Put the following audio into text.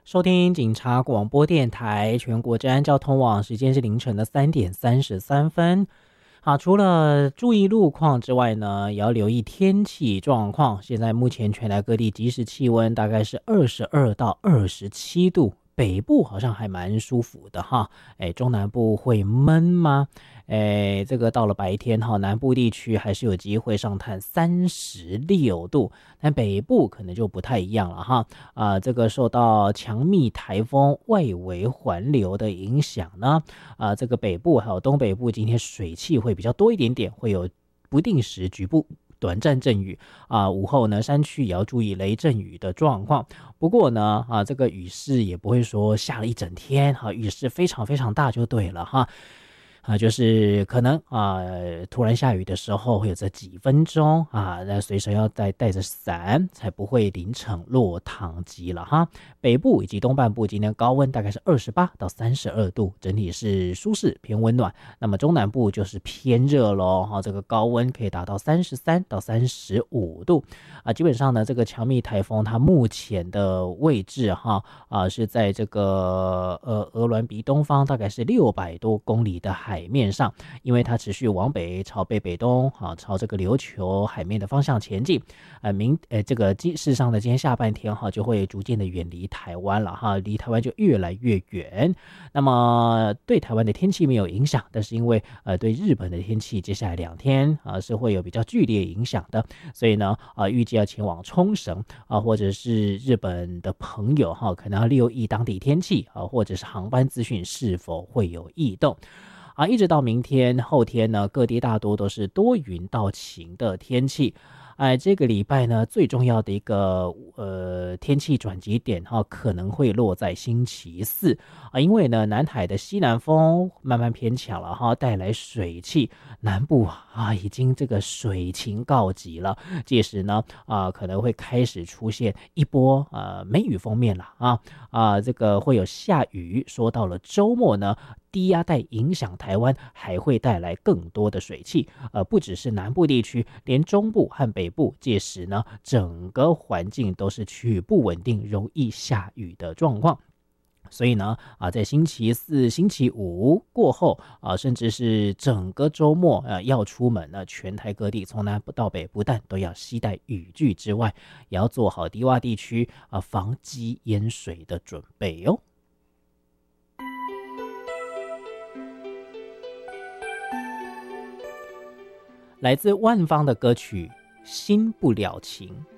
收听警察广播电台全国治安交通网，时间是凌晨的3:33。好，除了注意路况之外呢，也要留意天气状况。现在目前全台各地即时气温大概是22到27度，北部好像还蛮舒服的哈。中南部会闷吗？这个到了白天哈，南部地区还是有机会上探36度，但北部可能就不太一样了哈。这个受到强密台风外围环流的影响呢，这个北部还有东北部今天水汽会比较多一点点，会有不定时局部短暂阵雨午后呢，山区也要注意雷阵雨的状况。不过呢，这个雨势也不会说下了一整天，雨势非常非常大就对了哈。就是可能突然下雨的时候会有这几分钟那随身要带着伞，才不会淋成落汤鸡了哈。北部以及东半部今天高温大概是28到32度，整体是舒适偏温暖。那么中南部就是偏热咯这个高温可以达到33到35度基本上呢，这个强密台风它目前的位置是在这个鹅銮鼻东方大概是600多公里的海面上，因为它持续往北朝北东朝这个琉球海面的方向前进这个事实上呢，今天下半天就会逐渐的远离台湾了离台湾就越来越远。那么对台湾的天气没有影响，但是因为对日本的天气接下来2天是会有比较剧烈影响的，所以呢预计要前往冲绳或者是日本的朋友可能要留意当地天气或者是航班资讯是否会有异动一直到明天后天呢，各地大多都是多云到晴的天气。这个礼拜呢，最重要的一个天气转机点可能会落在星期四因为呢，南海的西南风慢慢偏强了带来水汽，南部已经这个水情告急了。届时呢可能会开始出现一波梅雨锋面了这个会有下雨。说到了周末呢，低压带影响台湾，还会带来更多的水汽不只是南部地区，连中部和北部届时呢，整个环境都是趋于不稳定，容易下雨的状况。所以呢在星期四星期五过后甚至是整个周末要出门呢，全台各地从南到北不但都要携带雨具之外，也要做好低洼地区防积淹水的准备哦。来自万芳的歌曲《心不了情》。